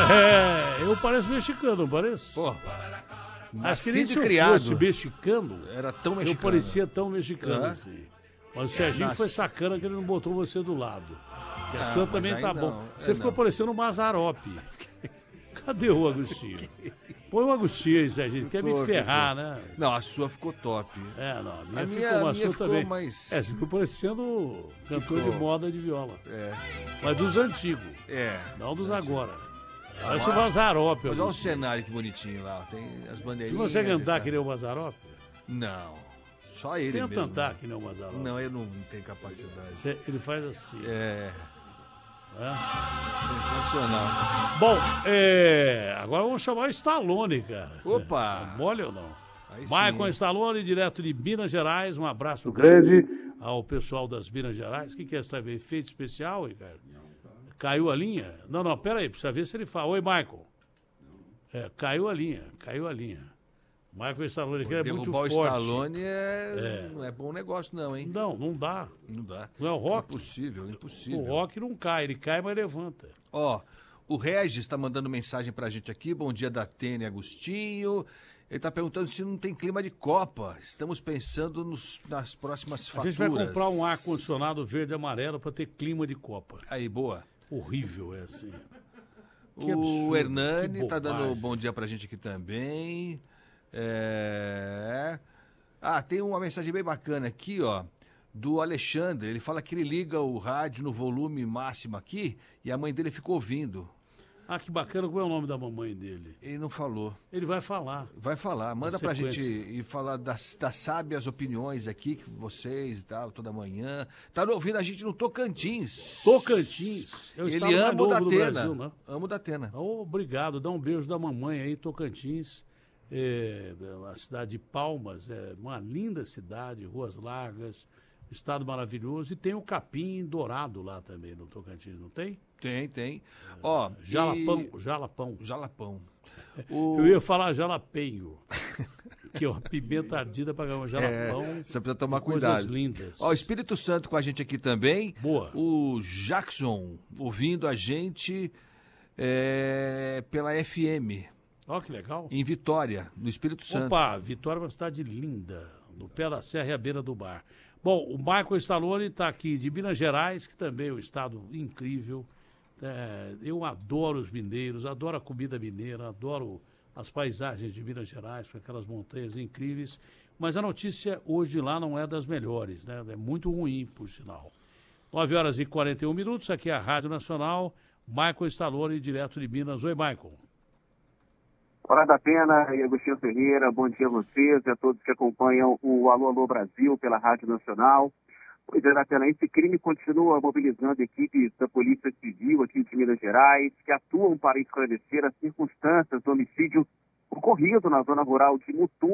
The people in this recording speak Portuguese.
Eu pareço mexicano, não pareço? Pô, Acho que nem se nascido e eu criado. fosse mexicano, Era tão eu mexicano. parecia tão mexicano Hã? assim. Mas o Serginho foi sacana que ele não botou você do lado. E a sua mas também aí tá não, bom. Você ficou não. parecendo o Mazarope. Cadê o Agostinho? Põe o Agostinho aí, Serginho. Quer me Ficou, ferrar, ficou. né? Não, a sua ficou top. Não, a minha A ficou, mas a sua ficou também. mais... Você ficou parecendo cantor Ficou. de moda de viola. É. Mas dos antigos, não dos agora. Parece o Mazarope. Mas olha o Agostinho. cenário que bonitinho lá. Tem as Se bandeirinhas. você e cantar tal. que nem o Mazarope, Não, só ele tenta mesmo. cantar que nem o Mazarope. Não, eu não tenho capacidade. Ele faz assim. É, Né? sensacional. Bom, agora vamos chamar o Stallone, cara. Opa! É mole ou não? Aí sim, Michael hein? Stallone, direto de Minas Gerais. Um abraço grande ao pessoal das Minas Gerais. O que é essa efeito especial, Ricardo? Caiu a linha? Não, pera aí, precisa ver se ele fala. Oi, Michael. Caiu a linha. Michael Stallone, que é muito Derrubar o forte. Stallone não é bom negócio não, hein? Não dá. Não dá. Não é o rock? Impossível. O rock não cai, ele cai, mas levanta. Ó, o Regis está mandando mensagem pra gente aqui. Bom dia, Datena e Agostinho. Ele tá perguntando se não tem clima de Copa. Estamos pensando nas próximas A faturas. gente vai comprar um ar-condicionado verde e amarelo para ter clima de Copa. Aí, boa. Horrível é assim. Que O absurdo, Hernani que tá dando bobagem. bom dia pra gente aqui também. Tem uma mensagem bem bacana aqui, ó, do Alexandre. Ele fala que ele liga o rádio no volume máximo aqui e a mãe dele ficou ouvindo. Que bacana, qual é o nome da mamãe dele? Ele não falou. Ele vai falar. Vai falar, manda pra gente sequência. e falar das sábias opiniões aqui, que vocês e tal, toda manhã. Tá ouvindo a gente no Tocantins. Tocantins. É o estado Ele mais ama o novo do Datena. Brasil, né? Ama o Datena. Obrigado, dá um beijo da mamãe aí, Tocantins. A cidade de Palmas, é uma linda cidade, ruas largas, estado maravilhoso. E tem o Capim Dourado lá também no Tocantins, não tem? Tem. Ó, Jalapão. O- Eu ia falar jalapenho, que é uma pimenta ardida para ganhar um jalapão. Você precisa tomar com cuidado. Coisas lindas. Ó, o Espírito Santo com a gente aqui também. Boa. O Jackson ouvindo a gente pela FM Ó, que legal. em Vitória, no Espírito Santo. Opa, Vitória é uma cidade linda, no pé da serra e à beira do mar. Bom, o Michael Stallone está aqui de Minas Gerais, que também é um estado incrível. Eu adoro os mineiros, adoro a comida mineira, adoro as paisagens de Minas Gerais, com aquelas montanhas incríveis. Mas a notícia hoje de lá não é das melhores, né? É muito ruim, por sinal. 9h41, aqui é a Rádio Nacional. Michael Stallone, direto de Minas. Oi, Michael. Olá, Datena e Agostinho Ferreira, bom dia a vocês e a todos que acompanham o Alô Alô Brasil pela Rádio Nacional. Pois é, Datena, esse crime continua mobilizando equipes da Polícia Civil aqui de Minas Gerais, que atuam para esclarecer as circunstâncias do homicídio ocorrido na zona rural de Mutum.